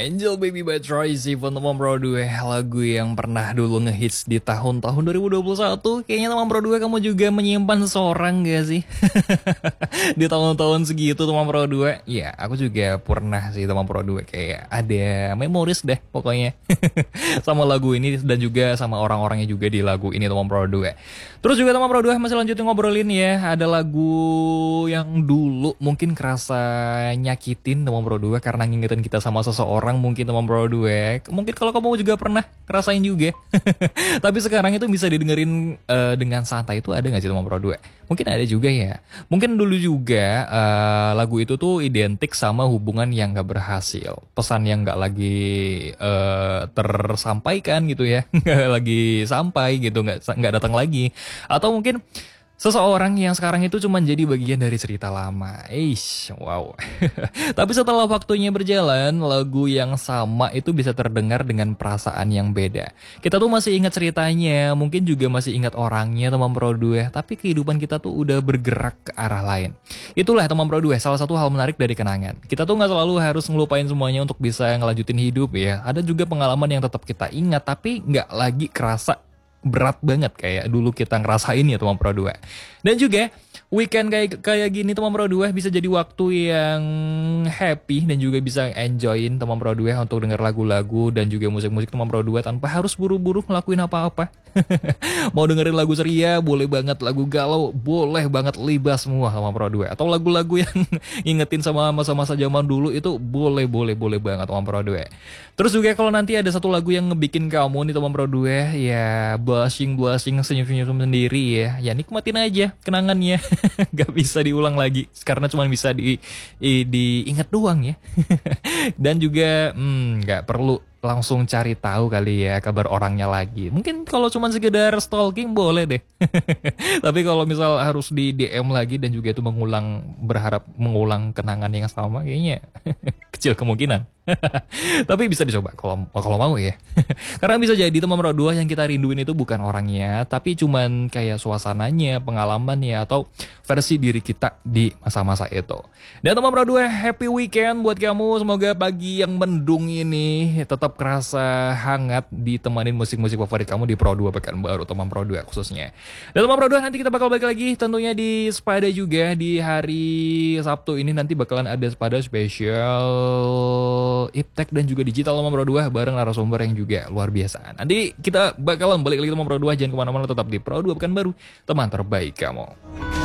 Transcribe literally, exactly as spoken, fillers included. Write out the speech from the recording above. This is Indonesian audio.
Angel Baby by Troye Sivan, teman Pro dua, lagu yang pernah dulu ngehits di tahun-tahun dua ribu dua puluh satu. Kayaknya teman Pro dua kamu juga menyimpan seseorang gak sih? Di tahun-tahun segitu teman Pro dua. Ya, aku juga pernah sih teman Pro dua, kayak ada memoris deh pokoknya. Sama lagu ini dan juga sama orang-orangnya juga di lagu ini teman Pro dua. Terus juga teman Pro dua masih lanjutin ngobrolin ya. Ada lagu yang dulu mungkin kerasa nyakitin teman Pro dua karena ngingetin kita sama seseorang mungkin teman Pro dua. Mungkin kalau kamu juga pernah ngerasain juga. Tapi sekarang itu bisa didengerin uh, dengan santai, itu ada gak sih teman Pro dua? Mungkin ada juga ya. Mungkin dulu juga uh, lagu itu tuh identik sama hubungan yang gak berhasil. Pesan yang gak lagi uh, tersampaikan gitu ya. Gak lagi sampai gitu, gak, gak datang lagi. Atau mungkin seseorang yang sekarang itu cuma jadi bagian dari cerita lama. Eish, wow. Tapi setelah waktunya berjalan, lagu yang sama itu bisa terdengar dengan perasaan yang beda. Kita tuh masih ingat ceritanya, mungkin juga masih ingat orangnya teman Pro dua, tapi kehidupan kita tuh udah bergerak ke arah lain. Itulah teman Pro dua, salah satu hal menarik dari kenangan. Kita tuh gak selalu harus ngelupain semuanya untuk bisa ngelanjutin hidup ya. Ada juga pengalaman yang tetap kita ingat, tapi gak lagi kerasa berat banget kayak dulu kita ngerasain ya teman Pro dua. Dan juga weekend kayak kayak gini teman Pro dua bisa jadi waktu yang happy dan juga bisa enjoyin teman Pro dua untuk denger lagu-lagu dan juga musik-musik teman Pro dua tanpa harus buru-buru ngelakuin apa-apa. Mau dengerin lagu ceria boleh banget, lagu galau boleh banget, libas semua teman Pro dua. Atau lagu-lagu yang ingetin sama masa-masa zaman dulu itu boleh boleh boleh banget teman Pro dua. Terus juga kalau nanti ada satu lagu yang ngebikin kamu nih teman Pro dua ya blushing-blushing, senyum-senyum sendiri ya. Ya nikmatin aja kenangannya. Gak bisa diulang lagi karena cuma bisa di, di diingat doang ya. Dan juga hmm, gak perlu langsung cari tahu kali ya kabar orangnya lagi. Mungkin kalau cuma sekedar stalking boleh deh. Tapi kalau misal harus di D M lagi dan juga itu mengulang, berharap mengulang kenangan yang sama, kayaknya kecil kemungkinan. Tapi bisa dicoba kalau kalau mau ya. Karena bisa jadi teman Pro dua yang kita rinduin itu bukan orangnya, tapi cuman kayak suasananya, pengalamannya, atau versi diri kita di masa-masa itu. Dan teman Pro dua, happy weekend buat kamu. Semoga pagi yang mendung ini tetap kerasa hangat ditemanin musik-musik favorit kamu di Pro dua Pekanbaru, teman Pro dua khususnya. Dan teman Pro dua, nanti kita bakal balik lagi tentunya di Sepada juga di hari Sabtu ini. Nanti bakalan ada Sepada spesial Iptek dan juga digital teman Pro dua bareng narasumber yang juga luar biasa. Nanti kita bakalan balik lagi teman Pro dua, jangan kemana-mana, tetap di Pro dua Pekanbaru, teman terbaik kamu.